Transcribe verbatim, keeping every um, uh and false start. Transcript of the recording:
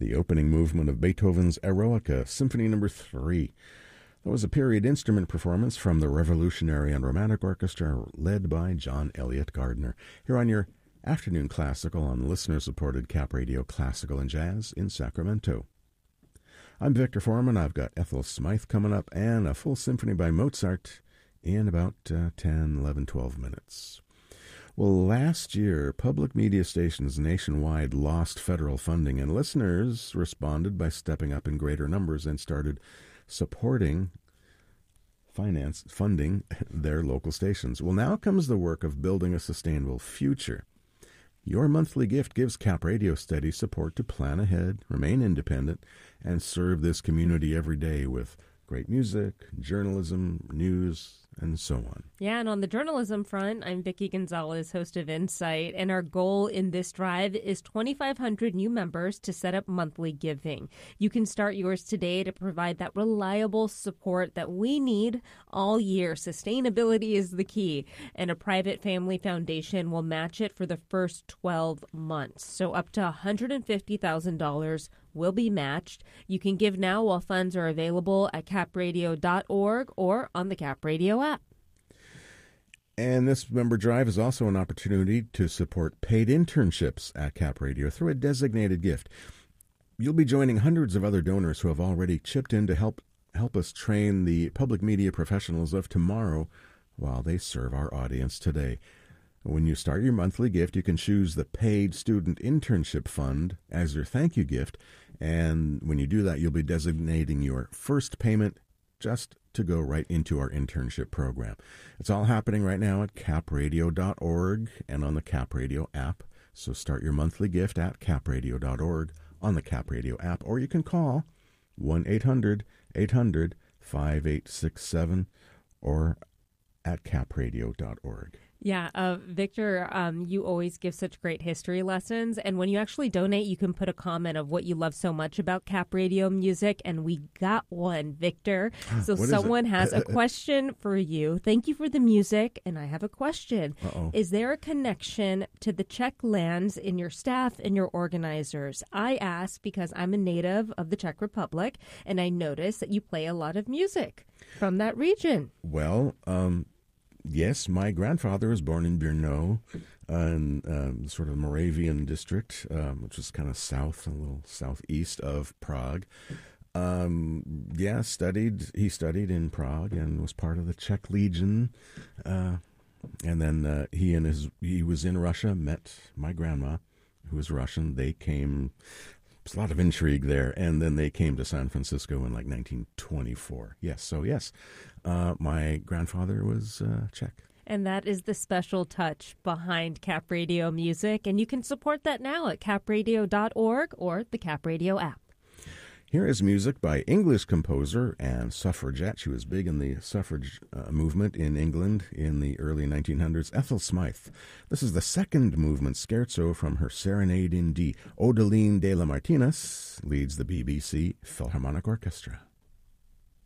the opening movement of Beethoven's Eroica, Symphony Number three. That was a period instrument performance from the Revolutionary and Romantic Orchestra led by John Elliott Gardner. Here on your afternoon classical on listener-supported Cap Radio Classical and Jazz in Sacramento. I'm Victor Foreman. I've got Ethel Smythe coming up and a full symphony by Mozart in about uh, ten, eleven, twelve minutes. Well, last year, public media stations nationwide lost federal funding, and listeners responded by stepping up in greater numbers and started supporting finance funding their local stations. Well, now comes the work of building a sustainable future. Your monthly gift gives Cap Radio steady support to plan ahead, remain independent, and serve this community every day with great music, journalism, news, and so on. Yeah, and on the journalism front, I'm Vicki Gonzalez, host of Insight, and our goal in this drive is twenty-five hundred new members to set up monthly giving. You can start yours today to provide that reliable support that we need all year. Sustainability is the key, and a private family foundation will match it for the first twelve months. So up to one hundred fifty thousand dollars will be matched. You can give now while funds are available at cap radio dot org or on the Cap Radio app. And this member drive is also an opportunity to support paid internships at Cap Radio through a designated gift. You'll be joining hundreds of other donors who have already chipped in to help help us train the public media professionals of tomorrow while they serve our audience today. When you start your monthly gift, you can choose the Paid Student Internship Fund as your thank you gift. And when you do that, you'll be designating your first payment just to go right into our internship program. It's all happening right now at cap radio dot org and on the Cap Radio app. So start your monthly gift at cap radio dot org on the Cap Radio app, or you can call one eight hundred eight hundred five eight six seven or at cap radio dot org. Yeah, uh, Victor, um, you always give such great history lessons. And when you actually donate, you can put a comment of what you love so much about Cap Radio music. And we got one, Victor. So someone has a question for you. Thank you for the music. And I have a question. Uh-oh. Is there a connection to the Czech lands in your staff and your organizers? I ask because I'm a native of the Czech Republic, and I notice that you play a lot of music from that region. Well, um... yes, my grandfather was born in Brno, uh, in um, sort of Moravian district, um, which is kind of south, a little southeast of Prague. Um, yeah, studied. He studied in Prague and was part of the Czech Legion. Uh, and then uh, he and his he was in Russia, met my grandma, who was Russian. They came. There's a lot of intrigue there, and then they came to San Francisco in like nineteen twenty-four. Yes, so yes, uh, my grandfather was uh, Czech. And that is the special touch behind Cap Radio music, and you can support that now at cap radio dot org or the Cap Radio app. Here is music by English composer and suffragette. She was big in the suffrage uh, movement in England in the early nineteen hundreds, Ethel Smythe. This is the second movement scherzo from her Serenade in D. Odeline de la Martinez leads the B B C Philharmonic Orchestra.